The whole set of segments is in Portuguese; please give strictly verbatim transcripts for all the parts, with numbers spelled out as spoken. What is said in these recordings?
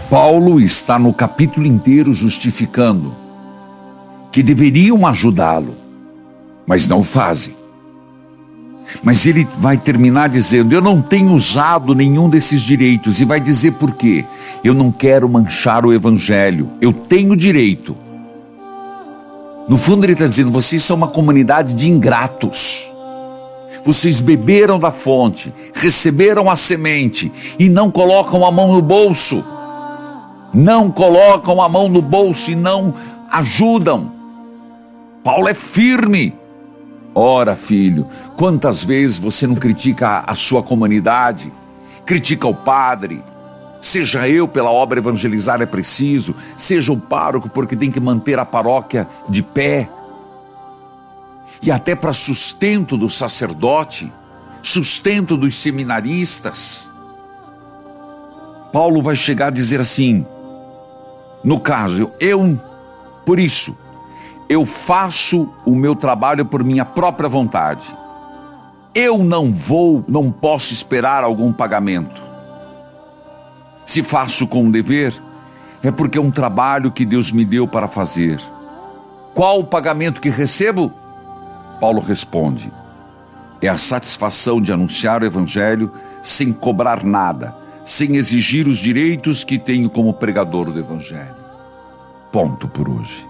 Paulo está no capítulo inteiro justificando que deveriam ajudá-lo, mas não fazem. Mas ele vai terminar dizendo: eu não tenho usado nenhum desses direitos, e vai dizer por quê. Eu não quero manchar o evangelho, eu tenho direito. No fundo ele está dizendo: vocês são uma comunidade de ingratos. Vocês beberam da fonte, receberam a semente e não colocam a mão no bolso. Não colocam a mão no bolso e não ajudam. Paulo é firme. Ora, filho, quantas vezes você não critica a sua comunidade, critica o padre, seja eu pela obra evangelizar é preciso, seja o pároco porque tem que manter a paróquia de pé, e até para sustento do sacerdote, sustento dos seminaristas. Paulo vai chegar a dizer assim, no caso, eu, por isso, eu faço o meu trabalho por minha própria vontade. Eu não vou, não posso esperar algum pagamento. Se faço com dever, é porque é um trabalho que Deus me deu para fazer. Qual o pagamento que recebo? Paulo responde: é a satisfação de anunciar o evangelho sem cobrar nada, sem exigir os direitos que tenho como pregador do evangelho. Ponto por hoje.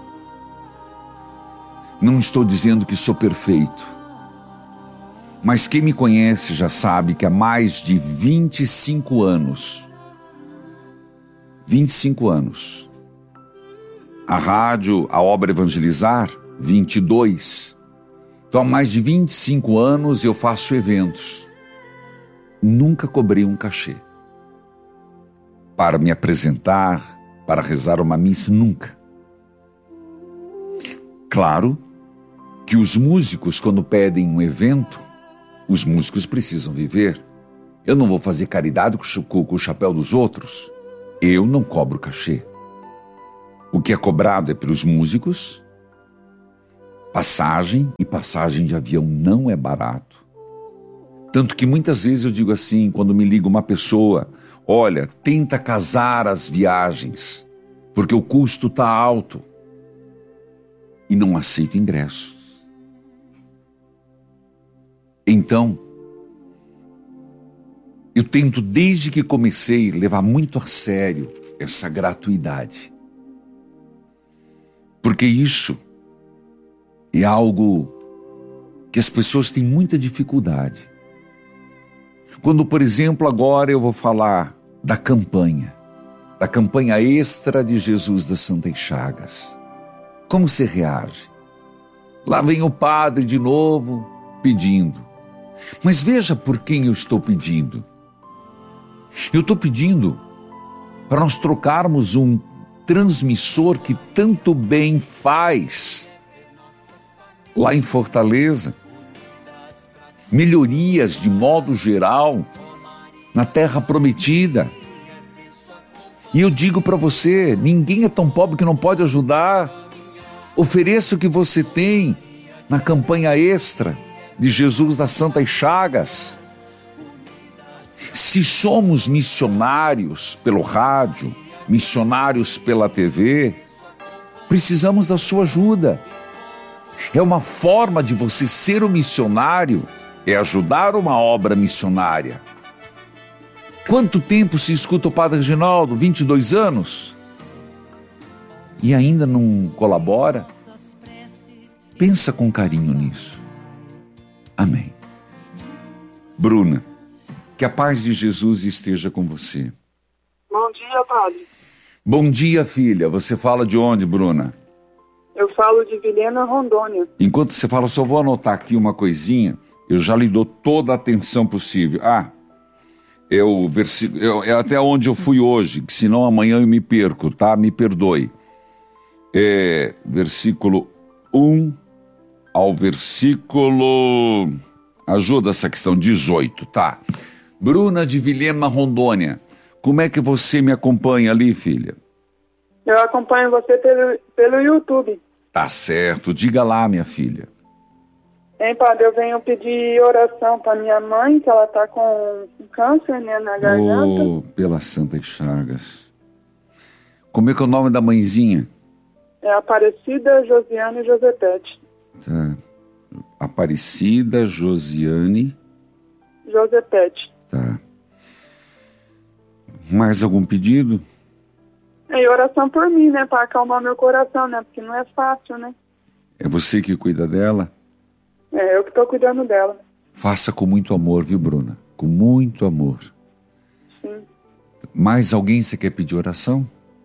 Não estou dizendo que sou perfeito, mas quem me conhece já sabe que há mais de vinte e cinco anos, vinte e cinco anos, a rádio, a obra Evangelizar, vinte e dois, então há mais de vinte e cinco anos eu faço eventos, nunca cobrei um cachê, para me apresentar, para rezar uma missa, nunca. Claro que os músicos, quando pedem um evento, os músicos precisam viver. Eu não vou fazer caridade com o chapéu dos outros. Eu não cobro cachê. O que é cobrado é pelos músicos, passagem, e passagem de avião não é barato. Tanto que muitas vezes eu digo assim, quando me liga uma pessoa: olha, tenta casar as viagens, porque o custo está alto. E não aceito ingressos. Então, eu tento desde que comecei levar muito a sério essa gratuidade. Porque isso é algo que as pessoas têm muita dificuldade. Quando, por exemplo, agora eu vou falar da campanha, da campanha extra de Jesus das Santas Chagas. Como você reage? Lá vem o padre de novo pedindo. Mas veja por quem eu estou pedindo. Eu estou pedindo para nós trocarmos um transmissor que tanto bem faz lá em Fortaleza. Melhorias de modo geral na Terra Prometida. E eu digo para você, ninguém é tão pobre que não pode ajudar. Ofereça o que você tem na campanha extra de Jesus das Santas Chagas. Se somos missionários pelo rádio, missionários pela T V, precisamos da sua ajuda. É uma forma de você ser um missionário, é ajudar uma obra missionária. Quanto tempo se escuta o Padre Reginaldo? vinte e dois anos? E ainda não colabora? Pensa com carinho nisso. Amém. Bruna, que a paz de Jesus esteja com você. Bom dia, padre. Bom dia, filha. Você fala de onde, Bruna? Eu falo de Vilhena, Rondônia. Enquanto você fala, só vou anotar aqui uma coisinha. Eu já lhe dou toda a atenção possível. Ah, é, o versículo, é até onde eu fui hoje, que senão amanhã eu me perco, tá? Me perdoe. É versículo um ao versículo... Ajuda essa questão, dezoito, tá? Bruna de Vilhena, Rondônia, como é que você me acompanha ali, filha? Eu acompanho você pelo, pelo YouTube. Tá certo, diga lá, minha filha. Hein, padre, eu venho pedir oração para minha mãe, que ela tá com câncer, né, na garganta. Oh, pelas Santas Chagas. Como é que é o nome da mãezinha? É Aparecida Josiane Josepete. Tá. Aparecida Josiane Josepete. Tá. Mais algum pedido? E oração por mim, né? Para acalmar meu coração, né? Porque não é fácil, né? É você que cuida dela? É, eu que estou cuidando dela. Faça com muito amor, viu, Bruna? Com muito amor. Sim. Mais alguém você quer pedir oração?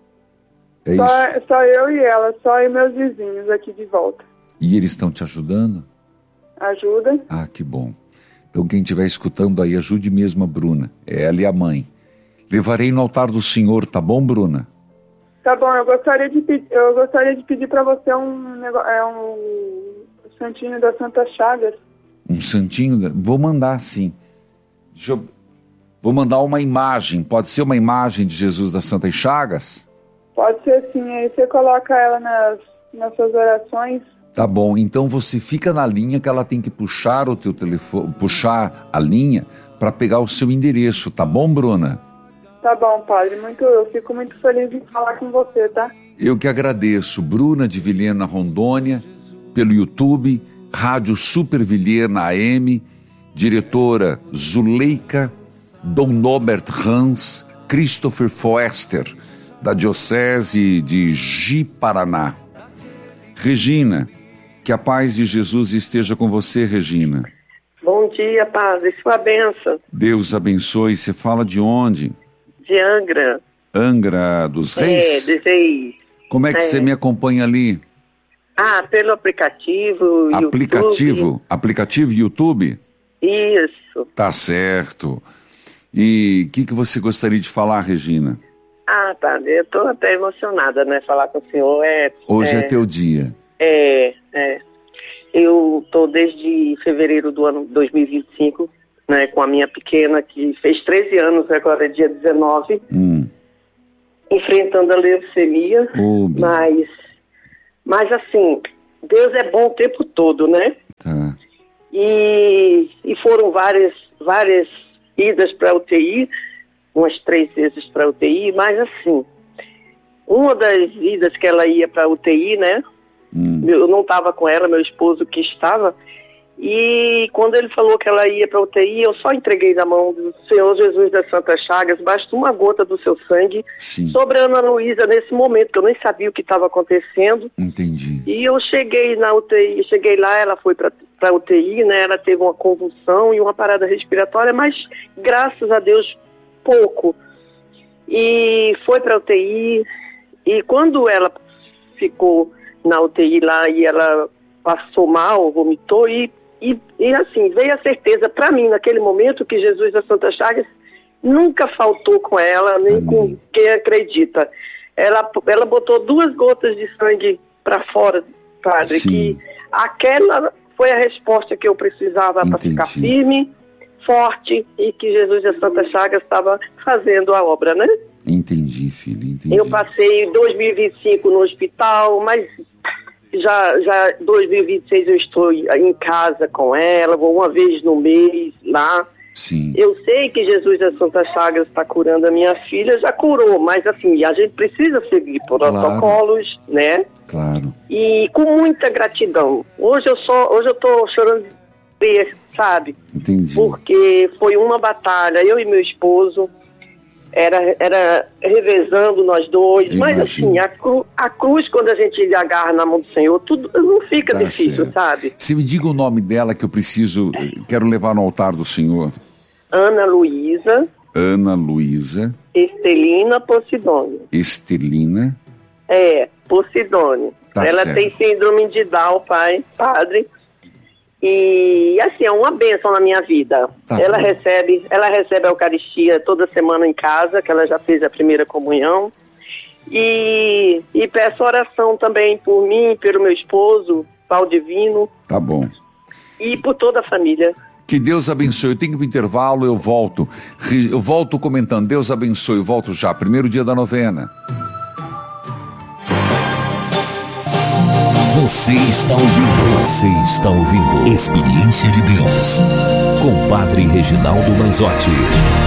É Só, isso? só eu e ela, só e meus vizinhos aqui de volta. E eles estão te ajudando? Ajuda? Ah, que bom. Então quem estiver escutando aí, ajude mesmo a Bruna. É ela e a mãe. Levarei no altar do Senhor, tá bom, Bruna? Tá bom, eu gostaria de pedir, eu gostaria de pedir para você um negócio, é um santinho da Santa Chagas. Um santinho? da- Vou mandar, sim. Deixa eu... Vou mandar uma imagem. Pode ser uma imagem de Jesus das Santas Chagas? Pode ser sim, aí você coloca ela nas, nas suas orações. Tá bom, então você fica na linha que ela tem que puxar o teu telefone, puxar a linha para pegar o seu endereço, tá bom, Bruna? Tá bom, padre, muito, eu fico muito feliz em falar com você, tá? Eu que agradeço, Bruna de Vilhena, Rondônia, pelo YouTube, Rádio Super Vilhena A M, diretora Zuleika, Dom Norbert Hans, Christopher Foester, da Diocese de Ji-Paraná. Regina, que a paz de Jesus esteja com você, Regina. Bom dia, padre. Sua bênção. Deus abençoe. Você fala de onde? De Angra. Angra dos Reis? É, de Reis. Como é que é. você me acompanha ali? Ah, pelo aplicativo, Aplicativo? YouTube. Aplicativo YouTube? Isso. Tá certo. E o que, que você gostaria de falar, Regina? Ah, padre, eu tô até emocionada, né? Falar com o senhor é... Hoje é, é teu dia. É, é. Eu tô desde fevereiro do ano dois mil e vinte e cinco, né? Com a minha pequena, que fez treze anos, agora é dia dezenove, Hum. enfrentando a leucemia, Ô, bem. mas... Mas assim, Deus é bom o tempo todo, né? Tá. E, e foram várias, várias idas para a U T I, umas três vezes para a U T I, mas assim, uma das idas que ela ia para a U T I, né? Hum. Eu não estava com ela, meu esposo que estava, e quando ele falou que ela ia para a U T I, eu só entreguei na mão do Senhor Jesus das Santas Chagas, basta uma gota do seu sangue, Sim. sobre a Ana Luísa nesse momento, que eu nem sabia o que estava acontecendo. Entendi. E eu cheguei na U T I, cheguei lá, ela foi para a U T I, né? Ela teve uma convulsão e uma parada respiratória, mas graças a Deus, pouco. E foi para a U T I, e quando ela ficou na U T I lá e ela passou mal, vomitou, e, e, e assim, veio a certeza para mim naquele momento que Jesus das Santas Chagas nunca faltou com ela, nem Amém. com quem acredita. Ela, ela botou duas gotas de sangue para fora, padre, Sim. que aquela foi a resposta que eu precisava para Entendi. ficar firme, forte, e que Jesus das Santas Chagas estava fazendo a obra, né? Entendi, filho, entendi. Eu passei dois mil e vinte e cinco no hospital, mas já, já dois mil e vinte e seis eu estou em casa com ela, vou uma vez no mês lá. Sim. Eu sei que Jesus das Santas Chagas está curando a minha filha, já curou, mas assim, a gente precisa seguir protocolos, claro. Né? Claro. E com muita gratidão. Hoje eu só, hoje eu tô chorando de ver, sabe? Entendi. Porque foi uma batalha, eu e meu esposo, era, era revezando nós dois, Eu mas imagino. assim, a, cru, a cruz, quando a gente agarra na mão do Senhor, tudo não fica Tá difícil, certo. sabe? Você me diga o nome dela que eu preciso, quero levar no altar do Senhor. Ana Luísa Ana Luísa Estelina Posidônio. Estelina. É, Posidônio. Tá Ela certo. tem síndrome de Down, pai, padre. E assim, é uma bênção na minha vida. Tá ela bom. recebe, ela recebe a Eucaristia toda semana em casa, que ela já fez a primeira comunhão. E, e peço oração também por mim, pelo meu esposo, Valdivino, Tá bom. e por toda a família. Que Deus abençoe. Eu tenho que ir pro intervalo, eu volto. Re- Eu volto comentando. Deus abençoe. Eu volto já. Primeiro dia da novena. Você está ouvindo, você está ouvindo Experiência de Deus com Padre Reginaldo Manzotti.